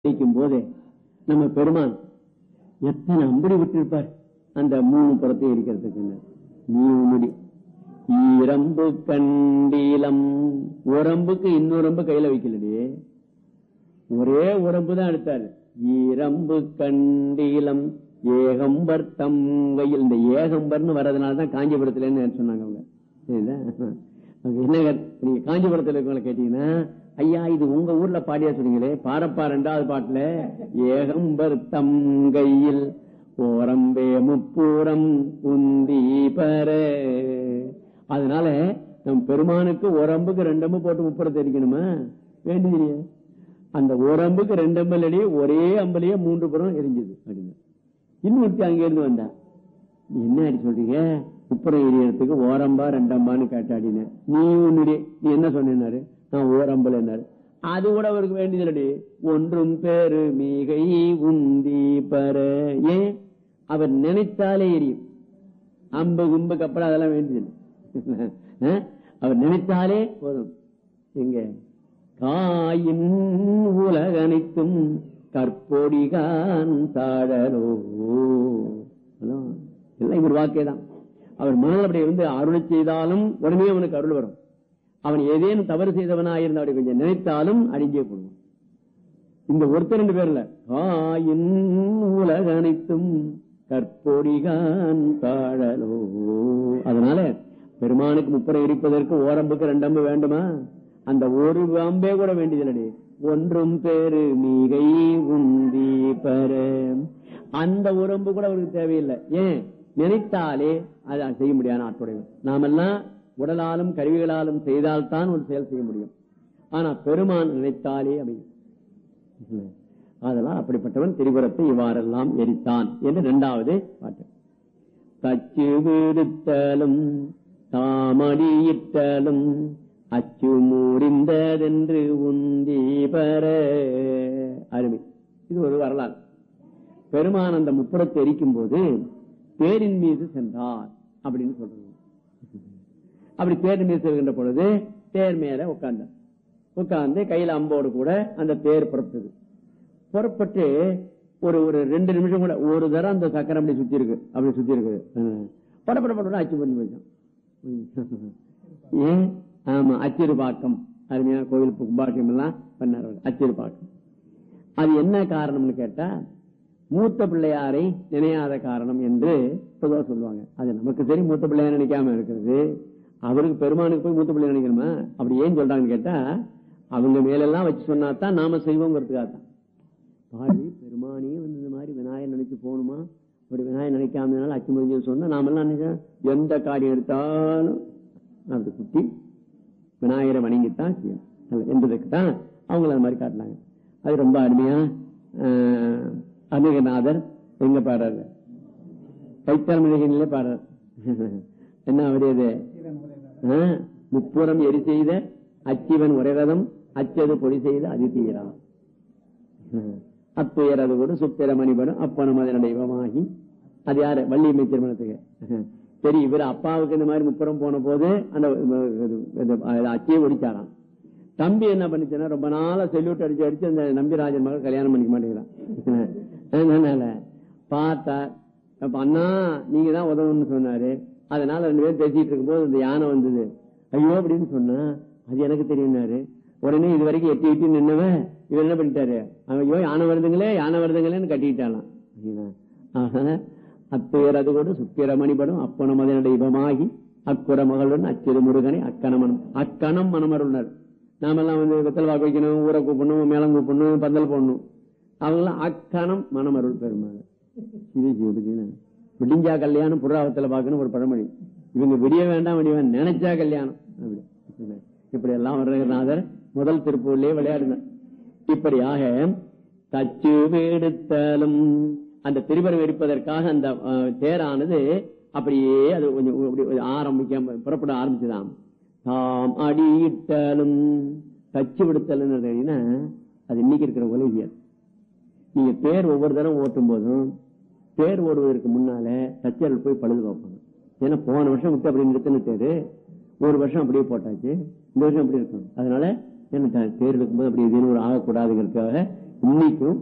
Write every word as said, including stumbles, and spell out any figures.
நினைக்கும் போது நம்ம பெருமான் எத்தனை அம்படி விட்டிருப்பார் அந்த மூணு புறத்தை இருக்கிறதுக்கு. நீ உன்னுடைய ஈரம்பு கண்டீலம், உரம்புக்கு இன்னொரம்பு கையில வைக்கலையே, ஒரே உரம்பு தான் எடுத்தாரு. ஈரம்பு கண்டீலம் ஏகம்பர் தம் கையில், இந்த ஏகம்பர்னு வர்றதுனாலதான் காஞ்சிபுரத்துல சொன்னாங்க அவங்க. சரிங்களா? என்ன நீங்க காஞ்சிபுரத்துல இருக்கவங்களை கேட்டீங்கன்னா, ஐயா இது உங்க ஊர்ல பாடியா சொன்னீங்களே, பாரப்பா ரெண்டாவது பாட்டுல ஏகம்பர் தம் கையில் ஓரம்பே முப்பூரம் உந்தி பர. அதனால நம் பெருமானுக்கு ஓரம்புக்கு ரெண்டம்பு போட்டு முப்புறத்தை எரிக்கணுமா? வேண்டிய அந்த ஓரம்புக்கு ரெண்டு அம்பலடியே ஒரே அம்பலையே மூன்று புறம் எரிஞ்சது அப்படின்னு. இன்னொருத்தி அங்க இருந்து வந்தா, என்ன அடி சொல்றீங்க, முப்புறம் எரியறதுக்கு ஓரம்பா ரெண்டம்பான்னு கேட்டாடின. நீ உன்னுடைய நீ என்ன சொன்னாரு, நான் ஓரம்பல் என்னாரு. அது கூட அவருக்கு வேண்டியதில்லடி. ஒன்றும் பேரு மிகை உந்தி பர. ஏன்? அவர் நினைத்தாலே எரியும். அம்பு கும்பு கப்பல் அதெல்லாம் வேண்டியதில்லை. அவர் நினைத்தாலே போதும். எங்க காயின் உலகனைத்தும் கற்பொடிகான் தாழலோ, எல்லாம் இவர் வாக்கேதான். அவர் மனதில் அப்படி இருந்து அருளை செய்தாலும் உடனே அவனுக்கு அருள் வரும். அவன் ஏதேனும் தவறு செய்தவனாயிருந்த அப்படி கொஞ்சம் நினைத்தாலும் அடிஞ்சே போடுவான். இந்த ஒருத்தர் ரெண்டு பேர்ல காயின் உலக அனைத்தும் கற்பொடிகான் தாழலோ. அதனால பெருமானுக்கு முப்புறம் எரிப்பதற்கு ஓரம்புக்கு ரெண்டம்பு வேண்டுமா? அந்த ஒரு அம்பே கூட வேண்டியதில்லை. ஒன்றும் பேரு மிகை உந்தி பர. அந்த உரம்பு கூட அவருக்கு தேவையில்லை. ஏன்? நினைத்தாலே அதை செய்ய முடியாது ஆற்றுடையவர். நாமெல்லாம் உடலாலும் கருவிகளாலும் செய்தால்தான் ஒரு செயல் செய்ய முடியும். ஆனா பெருமான் நினைத்தாலே அமையும். அதெல்லாம் அப்படிப்பட்டவன் திரிபுரத்தை இவ்வாறெல்லாம் எரித்தான் என்று இரண்டாவது பாட்டு. தச்சு விடுத்தலும் தாமடியிட்டலும் அச்சு மூடிந்ததென்று உந்தி பர. அருமை. இது ஒரு வரலாறு. பெருமான் அந்த முப்புறத்தை எரிக்கும் போது தேரின் மீது சென்றார் அப்படின்னு சொல்றது. அப்படி தேர் மீது செல்கின்ற பொழுது தேர் மேல உட்கார்ந்த உட்கார்ந்து கையில அம்போடு கூட அந்த தேர் புறப்பட்டது. புறப்பட்டு ஒரு ஒரு ரெண்டு நிமிஷம் கூட ஒரு தரம் அந்த சக்கரம் அப்படி சுத்தி இருக்கு அப்படி சுத்தி இருக்கு. படப்பட பட அச்சு பண்ணி போயிடும். ஏன்? ஆமா, அச்சிறுபாக்கம். அருமையான கோவில் கும்பாஷம் எல்லாம் பண்ணார். அச்சிறுபாக்கம். அது என்ன காரணம்னு கேட்டா, மூத்த பிள்ளையாரை நினையாத காரணம் என்று பொதுவாக சொல்லுவாங்க. அது நமக்கு சரி, மூத்த பிள்ளையார் நினைக்காம இருக்கிறது. அவருக்கு பெருமானுக்கு போய் மூத்த பிள்ளையார் நினைக்கணுமா? அப்படி ஏன் சொல்றாங்கன்னு கேட்டா, அவங்க மேலெல்லாம் வச்சு சொன்னாதான் நாம செய்வோங்கிறதுக்காகத்தான். பாடி பெருமானே வந்து இந்த மாதிரி விநாயகர் நினைச்சு போகணுமா, ஒரு விநாயகர் நினைக்காமனால அச்சு முடிஞ்சு சொன்னா நாமெல்லாம் நினைச்சோம் எந்த காரியம் எடுத்தாலும் அது குட்டி விநாயகரை வணங்கித்தான் செய்யும் என்பதற்கு தான் அவங்கள அது மாதிரி காட்டினாங்க. அது ரொம்ப அருமையா அமிகநாதர் எங்க பாடுறாரு, கைத்தமிழகனிலே பாடுறார். என்ன அவரது? முப்புறம் எரி செய்த அச்சிவன் உரைரதம் அச்சது பொடி செய்த அதிதீரா அத்துயரது கூட சுத்திர மணிபடும் அப்பனும் அதன் தெய்வமாகி. அது யாரு? வள்ளியம்மை திருமணத்துக்கு சரி. இவர் அப்பாவுக்கு இந்த மாதிரி முப்புறம் போன போது அந்த அச்சியை ஒடிச்சாராம். தம்பி என்ன பண்ணிச்சுன்னா, ரொம்ப நாளா செல்யூட் அடிச்சு அடிச்சு அந்த நம்பிராஜன் மகள் கல்யாணம் பண்ணிக்க மாட்டேங்கிறான். அதனால பார்த்தா அண்ணா நீங்க தான் உதவுன்னு சொன்னாரு. அதனால ரெண்டு பேரும் பேசிட்டு இருக்கும் போது இந்த யானை வந்தது. ஐயோ அப்படின்னு சொன்னா, அது எனக்கு தெரியும்னாரு. உடனே இது வரைக்கும் எட்டி எட்டி நின்னவன் இவர் என்ன பண்ணிட்டாரு, ஐயோ யானை வருதுங்களே யானை வருதுங்களேன்னு கட்டிக்கிட்டாலாம். அத்துயர் அது கூட சுத்திர மணிபடும் அப்பன மதன தெய்வமாகி அக்குற மகளுடன் அச்சிறு முருகனை அக்கணமனம் அக்கணம் மனமருள்னர். நாமெல்லாம் வந்து வெத்தல் வாக்கு வைக்கணும், ஊரை கூப்பிடணும், மேளம் கூப்பிடணும், பந்தல் போடணும். அவங்களாம் அக்கணம் மனமருள் பெருமாள். விடிஞ்சா கல்யாணம் புறாவத்துல பாக்கணும் ஒரு பழமொழி. இவங்க விடிய வேண்டாம் விடிய வேண்டாம் நினைச்சா கல்யாணம். அப்படி இப்படி எல்லாம் வர்றநாதர் முதல் திருப்பூர்லயே விளையாடுனார். இப்படியாக தச்சு வேடுத்தலும் அந்த திரிபுரம் எரிப்பதற்காக அந்த தேரானது அப்படியே அது கொஞ்சம் ஆரம்பிக்க புறப்பட ஆரம்பிச்சுதான். தாம் அடியிட்டலும் தச்சு விடுத்தல் அது இன்னைக்கு இருக்கிற உலகியல். நீங்க தேர் ஒவ்வொரு தரம் ஓட்டும் போதும் தேர் ஓடுவதற்கு முன்னால தச்சர்கள் போய் பழுது பார்ப்பாங்க. ஏன்னா போன வருஷம் விட்டு அப்படி நிறுத்தின தேரு ஒரு வருஷம் அப்படியே போட்டாச்சு, இந்த வருஷம் அப்படி இருக்கும். அதனால என்ன தேர் இருக்கும்போது அப்படி இதுன்னு ஒரு ஆகக்கூடாதுங்கிறதுக்காக இன்னைக்கும்